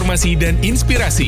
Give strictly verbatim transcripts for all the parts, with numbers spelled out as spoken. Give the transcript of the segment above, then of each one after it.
informasi dan inspirasi.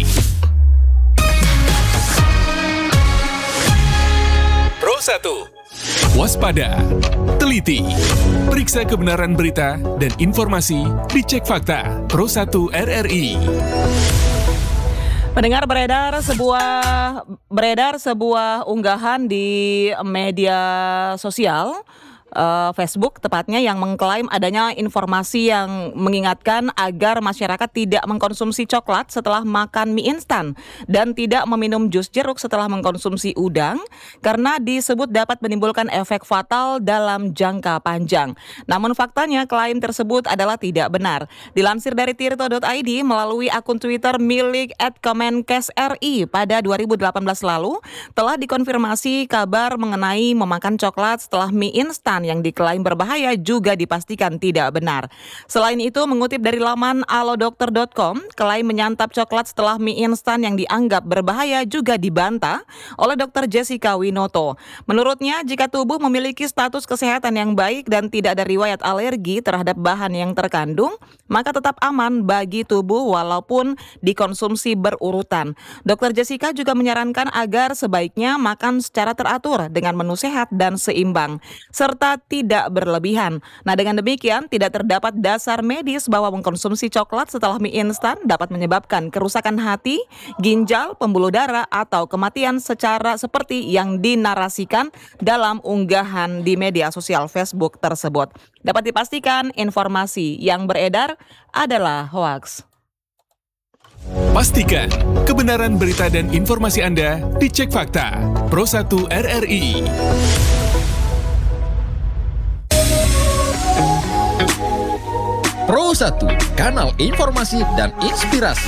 Pro satu. Waspada, teliti, periksa kebenaran berita dan informasi, dicek fakta. Pro satu R R I. Pendengar, beredar sebuah beredar sebuah unggahan di media sosial uh, Facebook tepatnya yang mengklaim adanya informasi yang mengingatkan agar masyarakat tidak mengkonsumsi coklat setelah makan mie instan dan tidak meminum jus jeruk setelah mengkonsumsi udang karena disebut dapat menimbulkan efek fatal dalam jangka panjang. Namun faktanya klaim tersebut adalah tidak benar. Dilansir dari tirto dot i d melalui akun Twitter milik et kemenkes r i pada dua ribu delapan belas lalu telah dikonfirmasi kabar mengenai memakan coklat setelah mie instan yang diklaim berbahaya juga dipastikan tidak benar. Selain itu, mengutip dari laman alodokter dot com, klaim menyantap coklat setelah mie instan yang dianggap berbahaya juga dibantah oleh dokter Jessica Winoto. Menurutnya, jika tubuh memiliki status kesehatan yang baik dan tidak ada riwayat alergi terhadap bahan yang terkandung, maka tetap aman bagi tubuh walaupun dikonsumsi berurutan. dokter Jessica juga menyarankan agar sebaiknya makan secara teratur dengan menu sehat dan seimbang, serta tidak berlebihan. Nah, dengan demikian tidak terdapat dasar medis bahwa mengkonsumsi coklat setelah mie instan dapat menyebabkan kerusakan hati, ginjal, pembuluh darah, atau kematian secara seperti yang dinarasikan dalam unggahan di media sosial Facebook tersebut. Dapat dipastikan informasi yang beredar adalah hoaks. Pastikan kebenaran berita dan informasi Anda dicek fakta. Pro satu R R I. Pro satu, kanal informasi dan inspirasi.